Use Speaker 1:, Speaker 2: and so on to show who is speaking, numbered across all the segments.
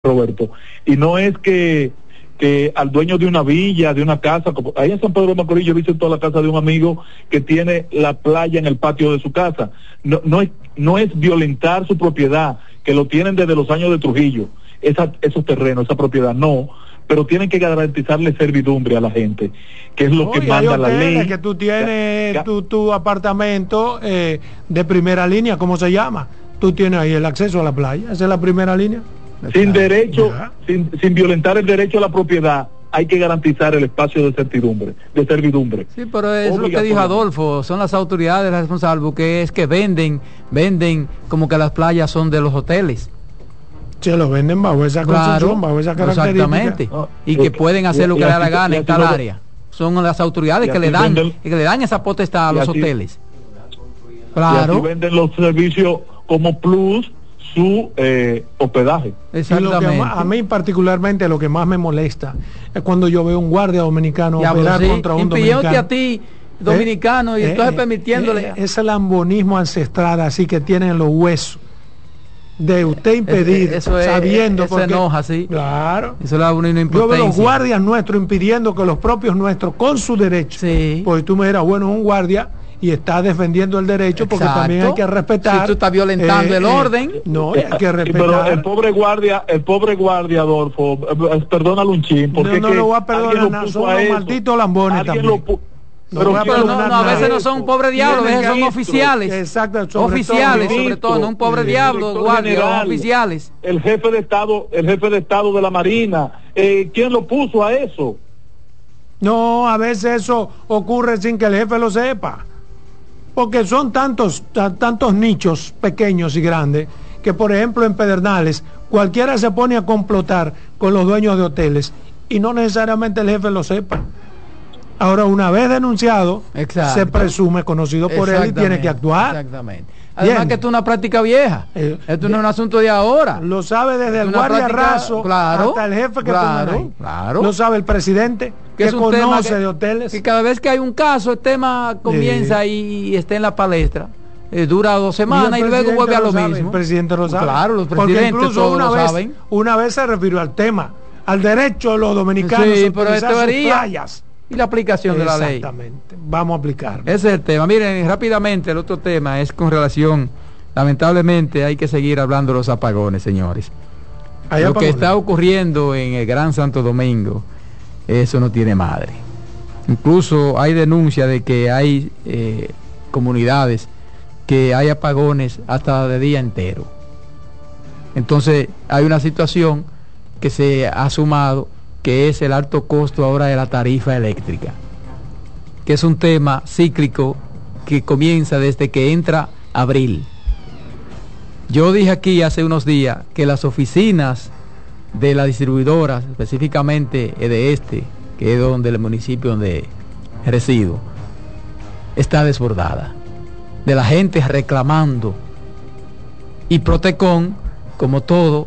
Speaker 1: Roberto, y no es que al dueño de una villa, de una casa, como ahí en San Pedro de Macorís yo he visto toda la casa de un amigo que tiene la playa en el patio de su casa. No es violentar su propiedad, que lo tienen desde los años de Trujillo, esos terrenos, esa propiedad, no, pero tienen que garantizarle servidumbre a la gente, que es lo que manda la ley.
Speaker 2: Que tú tienes tu apartamento de primera línea, ¿cómo se llama? Tú tienes ahí el acceso a la playa, esa es la primera línea.
Speaker 1: Sin derecho, sin violentar el derecho a la propiedad, hay que garantizar el espacio de servidumbre.
Speaker 3: Sí, pero es lo que dijo Adolfo, son las autoridades las responsables, porque es que venden como que las playas son de los hoteles.
Speaker 2: Se los venden bajo esa construcción, bajo esa característica.
Speaker 3: Exactamente, y que pueden hacer lo que le da la gana en tal área. Son las autoridades que le dan esa potestad a los hoteles.
Speaker 1: Claro. Y así venden los servicios como plus su hospedaje.
Speaker 2: Exactamente. A mí particularmente lo que más me molesta es cuando yo veo un guardia dominicano operar contra un dominicano.
Speaker 3: A ti dominicano y entonces permitiéndole
Speaker 2: ese lambonismo ancestral así que tienen los huesos de usted impedir sabiendo
Speaker 3: eso enoja, sí.
Speaker 2: Claro.
Speaker 3: Eso le da una impotencia.
Speaker 2: Yo veo los guardias nuestros impidiendo que los propios nuestros con su derecho.
Speaker 3: Sí.
Speaker 2: Pues tú me dirás, bueno, es un guardia y está defendiendo el derecho. Exacto. Porque también hay que respetar.
Speaker 3: Si tú estás violentando el orden,
Speaker 2: no, hay que respetar.
Speaker 1: Pero el pobre guardia Adolfo, perdónalo un chin, porque
Speaker 2: no lo voy a perdonar nada, son los malditos lambones también.
Speaker 3: A veces no son un pobre diablo, a veces son oficiales.
Speaker 2: Exacto,
Speaker 3: oficiales, sobre todo, no un pobre diablo, guardia, oficiales.
Speaker 1: El jefe de Estado de la Marina, ¿quién lo puso a eso?
Speaker 2: No, a veces eso ocurre sin que el jefe lo sepa. Porque son tantos nichos pequeños y grandes que, por ejemplo, en Pedernales cualquiera se pone a complotar con los dueños de hoteles y no necesariamente el jefe lo sepa. Ahora, una vez denunciado, se presume conocido por él y tiene que actuar.
Speaker 3: Exactamente. Además que esto es una práctica vieja. Esto no es un asunto de ahora.
Speaker 2: Lo sabe desde el guardia raso hasta el jefe que ponen ahí.
Speaker 3: Claro.
Speaker 2: Lo sabe el presidente que conoce de hoteles.
Speaker 3: Y cada vez que hay un caso, el tema comienza y está en la palestra. Dura 2 semanas y luego vuelve a lo mismo.
Speaker 2: El presidente lo sabe.
Speaker 3: Claro, los presidentes
Speaker 2: incluso
Speaker 3: saben.
Speaker 2: Una vez se refirió al tema, al derecho de los dominicanos a utilizar sus playas.
Speaker 3: Y la aplicación de la ley.
Speaker 2: Exactamente, vamos a aplicar.
Speaker 3: Ese es el tema. Miren, rápidamente el otro tema es con relación, lamentablemente hay que seguir hablando de los apagones, señores. Lo que está ocurriendo en el Gran Santo Domingo, eso no tiene madre. Incluso hay denuncia de que hay comunidades que hay apagones hasta de día entero. Entonces hay una situación que se ha sumado, que es el alto costo ahora de la tarifa eléctrica, que es un tema cíclico que comienza desde que entra abril. Yo dije aquí hace unos días que las oficinas de las distribuidoras, específicamente de que es donde el municipio donde resido, está desbordada, de la gente reclamando, y Protecon, como todo,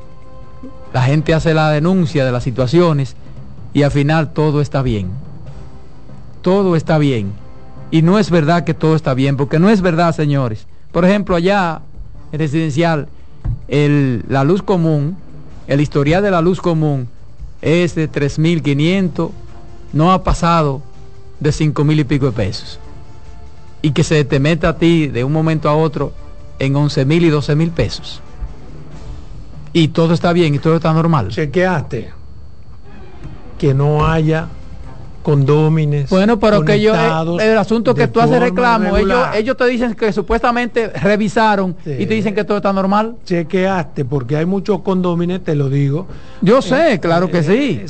Speaker 3: la gente hace la denuncia de las situaciones y al final todo está bien. Todo está bien. Y no es verdad que todo está bien, porque no es verdad, señores. Por ejemplo, allá en residencial, la luz común, el historial de la luz común es de 3.500, no ha pasado de 5.000 y pico de pesos. Y que se te meta a ti de un momento a otro en 11.000 y 12.000 pesos. Y todo está bien y todo está normal.
Speaker 2: Chequeaste que no haya condóminos.
Speaker 3: Bueno, pero que el asunto que tú haces reclamo, ellos te dicen que supuestamente revisaron y te dicen que todo está normal.
Speaker 2: Chequeaste, porque hay muchos condóminos, te lo digo.
Speaker 3: Yo sé, claro que sí.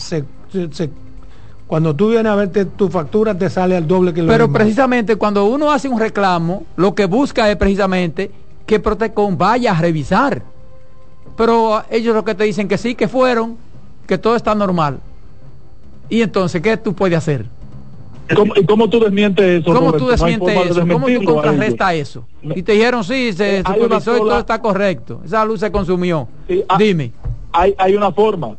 Speaker 2: Cuando tú vienes a verte tu factura te sale al doble que lo
Speaker 3: Pero
Speaker 2: demás.
Speaker 3: Precisamente cuando uno hace un reclamo, lo que busca es precisamente que Protecon vaya a revisar. Pero ellos lo que te dicen que sí, que fueron, que todo está normal. Y entonces, ¿qué tú puedes hacer?
Speaker 1: ¿Y cómo tú desmientes eso?
Speaker 3: ¿Cómo tú desmientes eso? ¿Cómo tú contrarrestas eso? Y te dijeron, sí, se supervisó y todo está correcto. Esa luz se consumió. Sí, dime.
Speaker 1: Hay una forma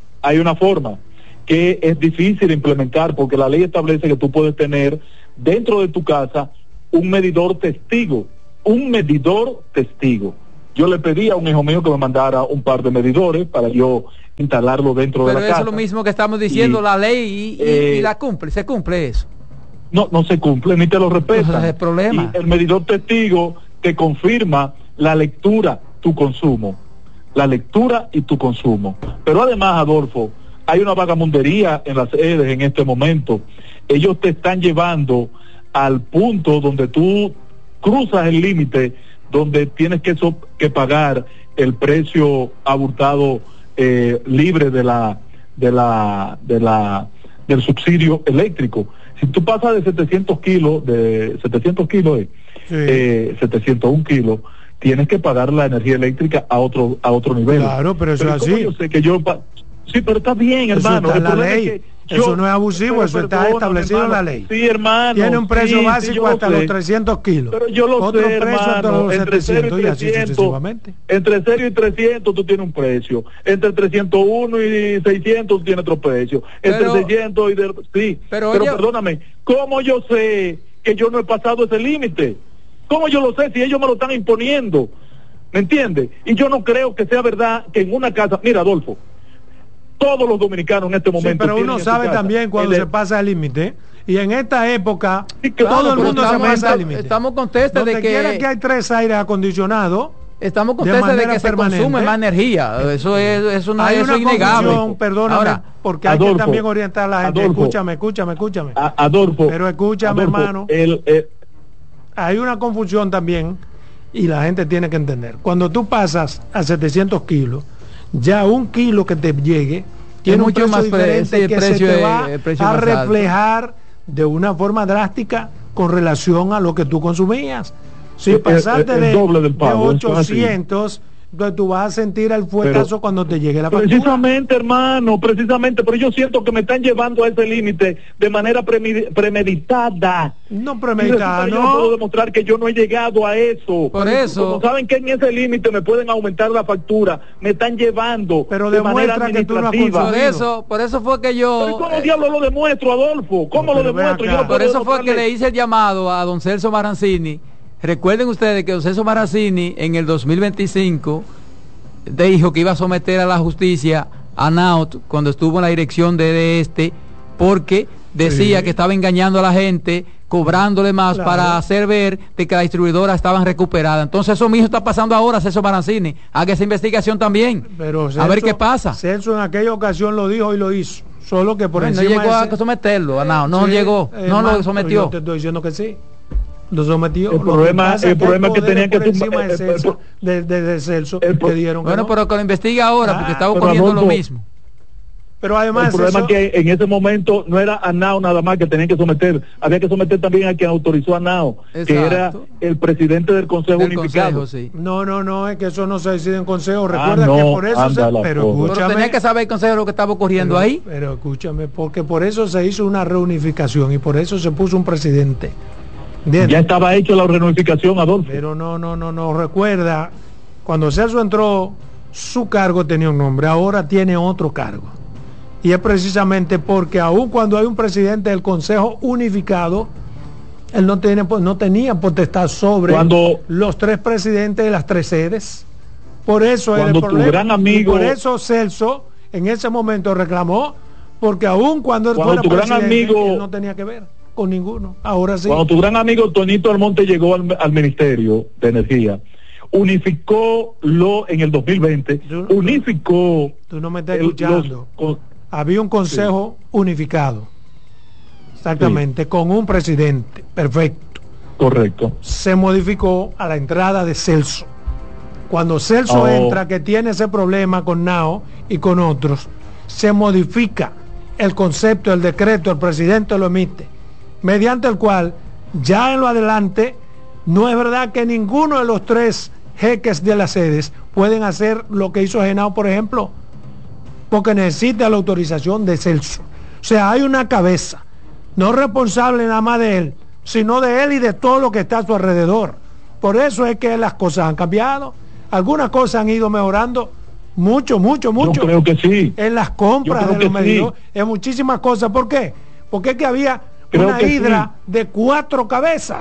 Speaker 1: que es difícil implementar, porque la ley establece que tú puedes tener dentro de tu casa un medidor testigo. yo le pedí a un hijo mío que me mandara un par de medidores para yo instalarlo dentro de la casa.
Speaker 3: Pero eso es lo mismo que estamos diciendo, la ley y la cumple, se cumple eso.
Speaker 1: No se cumple, ni te lo respetan.
Speaker 3: Ese es el problema.
Speaker 1: Y el medidor testigo te confirma la lectura, tu consumo. La lectura y tu consumo. Pero además, Adolfo, hay una vagamundería en las sedes en este momento. Ellos te están llevando al punto donde tú cruzas el límite, donde tienes que pagar el precio abultado libre del subsidio eléctrico. Si tú pasas de 700 kilos, 701 kilos, tienes que pagar la energía eléctrica a otro nivel.
Speaker 2: Claro, pero eso es así.
Speaker 1: Yo sé que sí, pero está bien, hermano.
Speaker 2: Eso está en la ley. Eso no es abusivo, eso está establecido en la ley.
Speaker 1: Sí, hermano.
Speaker 2: Tiene un precio básico hasta los 300 kilos.
Speaker 1: Pero yo lo
Speaker 2: Otro
Speaker 1: sé,
Speaker 2: precio hasta
Speaker 1: hermano.
Speaker 2: los 700 y así sucesivamente.
Speaker 1: Entre 0 y 300 tú tienes un precio. Entre 301 y 600 tú tienes otro precio. Entre 600 y... sí, pero perdóname. ¿Cómo yo sé que yo no he pasado ese límite? ¿Cómo yo lo sé si ellos me lo están imponiendo? ¿Me entiendes? Y yo no creo que sea verdad que en una casa... Mira, Adolfo, todos los dominicanos en este momento...
Speaker 2: Sí, pero uno sabe también cuando se pasa el límite. Y en esta época, sí, claro, todo el mundo se pasa el límite.
Speaker 3: Estamos conscientes de que
Speaker 2: hay 3 aires acondicionados.
Speaker 3: Estamos conscientes de que se consume más energía. Eso es innegable.
Speaker 2: Perdóname, ahora, porque hay que también orientar a la gente.
Speaker 1: Adolfo,
Speaker 2: escúchame.
Speaker 1: Adolfo.
Speaker 2: Pero escúchame, Adolfo, hermano. Hay una confusión también y la gente tiene que entender. Cuando tú pasas a 700 kilos, ya 1 kilo que te llegue tiene mucho más diferente que se te va a reflejar de una forma drástica con relación a lo que tú consumías. Si pasaste de 800, entonces tú vas a sentir el fuetazo cuando te llegue la factura.
Speaker 1: Precisamente, hermano, pero yo siento que me están llevando a ese límite de manera premeditada.
Speaker 2: No premeditada,
Speaker 1: no. Yo no puedo demostrar que yo no he llegado a eso.
Speaker 3: Por eso.
Speaker 1: Como saben que en ese límite me pueden aumentar la factura, me están llevando de manera administrativa.
Speaker 3: Por eso fue que yo...
Speaker 1: ¿Pero cómo diablo lo demuestro, Adolfo? ¿Cómo lo demuestro? Yo no
Speaker 3: por eso fue que le hice el llamado a don Celso Marancini. Recuerden ustedes que don Celso Marancini en el 2025 dijo que iba a someter a la justicia a NAOT cuando estuvo en la dirección de porque decía que estaba engañando a la gente, cobrándole más para hacer ver de que la distribuidora estaban recuperadas. Entonces eso mismo está pasando ahora, Celso Marancini. Haga esa investigación también.
Speaker 2: Pero Celso,
Speaker 3: a ver qué pasa.
Speaker 2: Celso en aquella ocasión lo dijo y lo hizo. Solo que por encima
Speaker 3: no llegó a someterlo a NAOT, no llegó, no lo sometió.
Speaker 2: Yo te estoy diciendo que sí. Lo sometió.
Speaker 1: El problema que tenían que
Speaker 2: encima de Celso que dieron.
Speaker 3: Bueno, pero que lo investigue ahora porque está ocurriendo lo mismo.
Speaker 2: Pero además
Speaker 1: el problema es que en ese momento no era a NAO nada más que tenían que someter, había que someter también a quien autorizó a NAO, que era el presidente del Consejo Unificado.
Speaker 2: No, es que eso no se decide en Consejo. Recuerda que por eso
Speaker 3: pero tenía que saber el Consejo lo que estaba ocurriendo ahí.
Speaker 2: Pero escúchame, porque por eso se hizo una reunificación y por eso se puso un presidente.
Speaker 1: Bien. Ya estaba hecho la reunificación, Adolfo.
Speaker 2: Pero no, recuerda, cuando Celso entró, su cargo tenía un nombre, ahora tiene otro cargo. Y es precisamente porque aun cuando hay un presidente del Consejo Unificado, él no tenía potestad sobre los 3 presidentes de las 3 sedes. Por eso es el problema.
Speaker 1: Tu gran amigo,
Speaker 2: y por eso Celso en ese momento reclamó, porque aun cuando él fuera presidente, él no tenía que ver con ninguno. Ahora sí.
Speaker 1: Cuando tu gran amigo Tonito Almonte llegó al Ministerio de Energía, unificó en el 2020, unificó...
Speaker 2: Tú no me estás escuchando. Había un consejo unificado. Exactamente, con un presidente. Perfecto.
Speaker 1: Correcto.
Speaker 2: Se modificó a la entrada de Celso. Cuando Celso entra, que tiene ese problema con NAO y con otros, se modifica el concepto, el decreto, el presidente lo emite, mediante el cual ya en lo adelante no es verdad que ninguno de los 3 jeques de las sedes pueden hacer lo que hizo Genao, por ejemplo, porque necesita la autorización de Celso. O sea, hay una cabeza, no responsable nada más de él, sino de él y de todo lo que está a su alrededor. Por eso es que las cosas han cambiado. Algunas cosas han ido mejorando mucho.
Speaker 1: Yo creo que sí.
Speaker 2: En las compras de los medidores, en muchísimas cosas. ¿Por qué? Porque es que había una hidra de 4 cabezas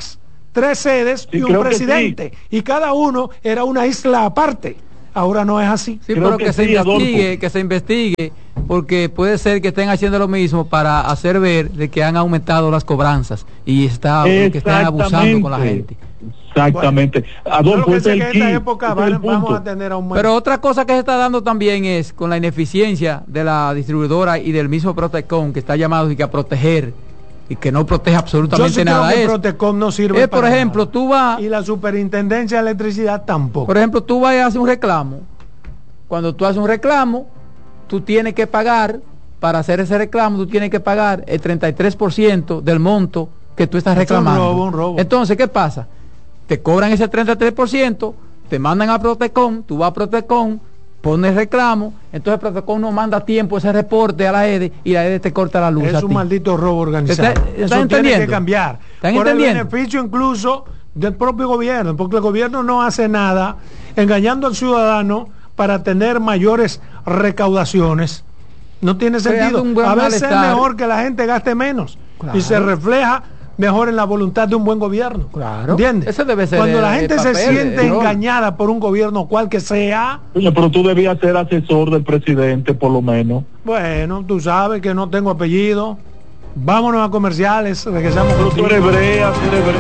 Speaker 2: 3 sedes y un presidente, y cada uno era una isla aparte. Ahora no es así.
Speaker 3: Sí, pero que se investigue, porque puede ser que estén haciendo lo mismo para hacer ver de que han aumentado las cobranzas y que están abusando con la gente.
Speaker 1: Exactamente.
Speaker 2: Bueno, Adolfo, es el esta época vamos a tener aumento.
Speaker 3: Pero otra cosa que se está dando también es con la ineficiencia de la distribuidora y del mismo Protecom, que está llamado a proteger y que no protege absolutamente nada.
Speaker 2: El Protecom no sirve
Speaker 3: para por ejemplo, nada. Tú vas...
Speaker 2: Y la Superintendencia de Electricidad tampoco.
Speaker 3: Por ejemplo, tú vas a hacer un reclamo. Cuando tú haces un reclamo, tú tienes que pagar, para hacer ese reclamo, tú tienes que pagar el 33% del monto que tú estás reclamando.
Speaker 2: Un robo.
Speaker 3: Entonces, ¿qué pasa? Te cobran ese 33%, te mandan a Protecom, tú vas a Protecom, pones reclamo, entonces Protecom no manda a tiempo ese reporte a la EDE y la EDE te corta la luz.
Speaker 2: Es un maldito robo organizado.
Speaker 3: ¿Están entendiendo?
Speaker 2: Tiene que cambiar.
Speaker 3: Por el
Speaker 2: beneficio incluso del propio gobierno, porque el gobierno no hace nada engañando al ciudadano para tener mayores recaudaciones. No tiene sentido. A veces es mejor que la gente gaste menos, claro, y se refleja mejor en la voluntad de un buen gobierno.
Speaker 3: Claro.
Speaker 2: ¿Entiendes?
Speaker 3: Eso debe ser.
Speaker 2: Cuando la gente se siente engañada por un gobierno cual que sea.
Speaker 1: Oye, pero tú debías ser asesor del presidente, por lo menos.
Speaker 2: Bueno, tú sabes que no tengo apellido. Vámonos a comerciales, regresamos.
Speaker 1: Tú eres brea.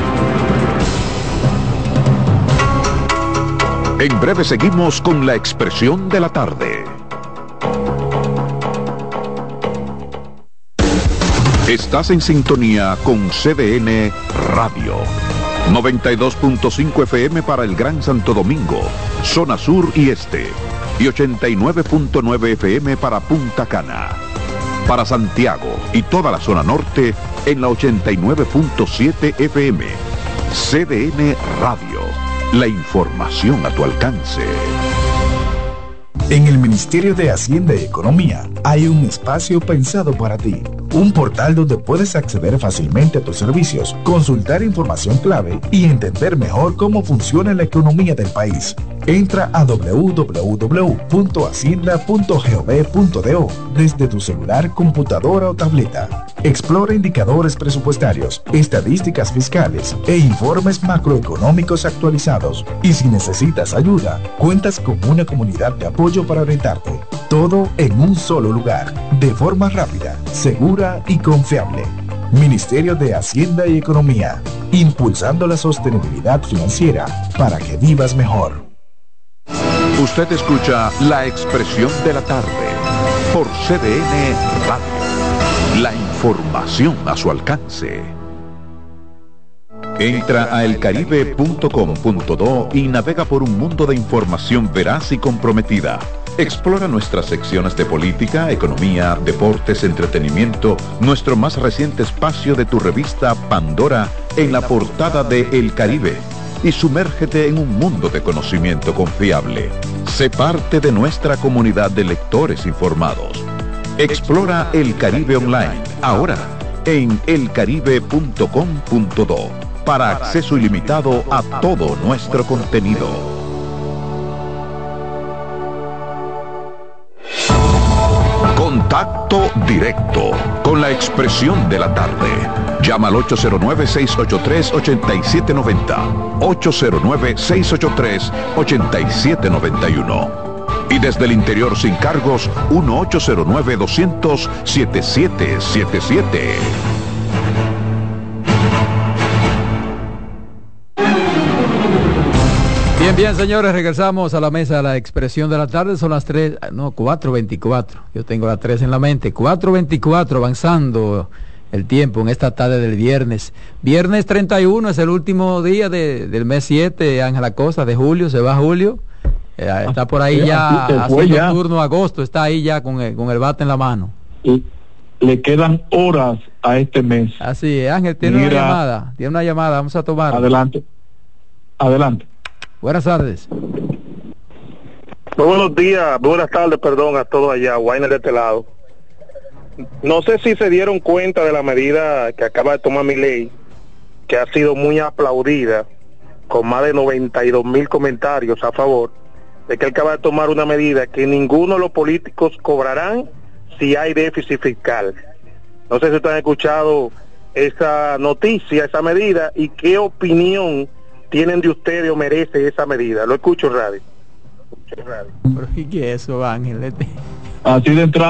Speaker 4: En breve seguimos con la expresión de la tarde. Estás en sintonía con CDN Radio. 92.5 FM para el Gran Santo Domingo, zona sur y este. Y 89.9 FM para Punta Cana. Para Santiago y toda la zona norte en la 89.7 FM. CDN Radio. La información a tu alcance.
Speaker 5: En el Ministerio de Hacienda y Economía hay un espacio pensado para ti. Un portal donde puedes acceder fácilmente a tus servicios, consultar información clave y entender mejor cómo funciona la economía del país. Entra a www.hacienda.gov.do desde tu celular, computadora o tableta. Explora indicadores presupuestarios, estadísticas fiscales e informes macroeconómicos actualizados. Y si necesitas ayuda, cuentas con una comunidad de apoyo para orientarte. Todo en un solo lugar, de forma rápida, segura y confiable. Ministerio de Hacienda y Economía, impulsando la sostenibilidad financiera para que vivas mejor.
Speaker 4: Usted escucha La Expresión de la Tarde por CDN Radio. La información a su alcance. Entra a elcaribe.com.do y navega por un mundo de información veraz y comprometida. Explora nuestras secciones de política, economía, deportes, entretenimiento, nuestro más reciente espacio de tu revista Pandora en la portada de El Caribe. Y sumérgete en un mundo de conocimiento confiable. Sé parte de nuestra comunidad de lectores informados. Explora El Caribe Online, ahora en elcaribe.com.do, para acceso ilimitado a todo nuestro contenido. Contacto directo con la expresión de la tarde. Llama al 809-683-8790, 809-683-8791. Y desde el interior sin cargos, 1-809-200-7777.
Speaker 3: Bien, señores, regresamos a la mesa de la expresión de la tarde. Son las 4:24. Yo tengo las 3 en la mente. 4:24, avanzando el tiempo en esta tarde del viernes. Viernes 31 es el último día del mes 7, Ángela Costa, de julio. Se va julio. Está por ahí ya haciendo turno agosto. Está ahí ya con el bate en la mano.
Speaker 1: Y le quedan horas a este mes.
Speaker 3: Así es. Ángel, tiene una llamada. Vamos a tomar.
Speaker 1: Adelante.
Speaker 3: Buenas tardes.
Speaker 6: Muy buenos días, buenas tardes, perdón, a todos allá, Wainer de este lado. No sé si se dieron cuenta de la medida que acaba de tomar Milei, que ha sido muy aplaudida, con más de 92,000 comentarios a favor, de que él acaba de tomar una medida que ninguno de los políticos cobrarán si hay déficit fiscal. No sé si ustedes han escuchado esa noticia, esa medida, y qué opinión tienen de ustedes o merece esa medida. Lo escucho, radio.
Speaker 3: Pero ¿y qué es eso, Ángel?
Speaker 1: Así de entrada